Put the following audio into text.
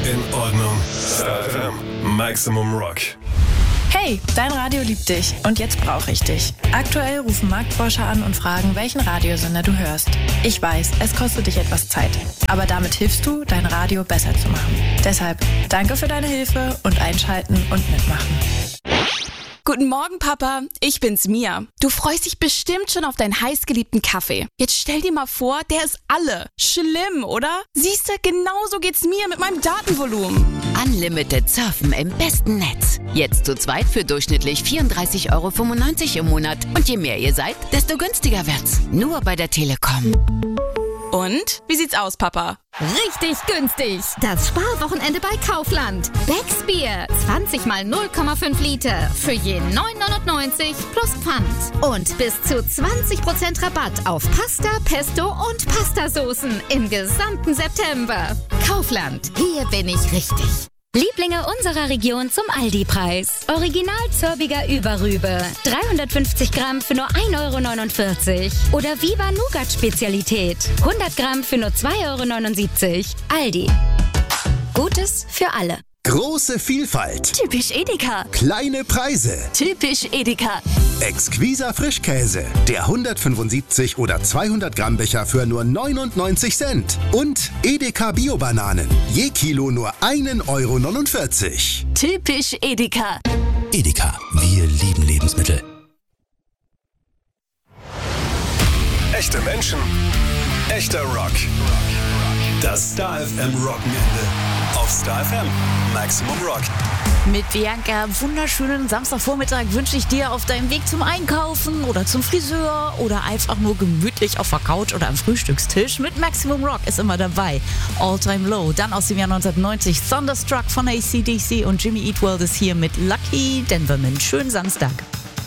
In Ordnung. Star FM. Maximum Rock. Hey, dein Radio liebt dich und jetzt brauche ich dich. Aktuell rufen Marktforscher an und fragen, welchen Radiosender du hörst. Ich weiß, es kostet dich etwas Zeit, aber damit hilfst du, dein Radio besser zu machen. Deshalb danke für deine Hilfe und einschalten und mitmachen. Guten Morgen, Papa. Ich bin's, Mia. Du freust dich bestimmt schon auf deinen heißgeliebten Kaffee. Jetzt stell dir mal vor, der ist alle. Schlimm, oder? Siehste, genauso geht's mir mit meinem Datenvolumen. Unlimited Surfen im besten Netz. Jetzt zu zweit für durchschnittlich 34,95 € im Monat. Und je mehr ihr seid, desto günstiger wird's. Nur bei der Telekom. Und? Wie sieht's aus, Papa? Richtig günstig. Das Sparwochenende bei Kaufland. Becks Bier. 20 mal 0,5 Liter. Für je 9,99 plus Pfand. Und bis zu 20% Rabatt auf Pasta, Pesto und Pastasoßen im gesamten September. Kaufland. Hier bin ich richtig. Lieblinge unserer Region zum Aldi-Preis. Original Zörbiger Überrübe. 350 Gramm für nur 1,49 €. Oder Viva Nougat-Spezialität. 100 Gramm für nur 2,79 €. Aldi. Gutes für alle. Große Vielfalt. Typisch Edeka. Kleine Preise. Typisch Edeka. Exquiser Frischkäse. Der 175 oder 200 Gramm Becher für nur 99 Cent. Und Edeka Bio-Bananen. Je Kilo nur 1,49 €. Typisch Edeka. Edeka. Wir lieben Lebensmittel. Echte Menschen. Echter Rock. Das Star FM Rockenende. Auf Star FM. Maximum Rock. Mit Bianca, wunderschönen Samstagvormittag wünsche ich dir auf deinem Weg zum Einkaufen oder zum Friseur oder einfach nur gemütlich auf der Couch oder am Frühstückstisch. Mit Maximum Rock ist immer dabei. All Time Low, dann aus dem Jahr 1990 Thunderstruck von AC/DC und Jimmy Eat World ist hier mit Lucky Denverman. Schönen Samstag.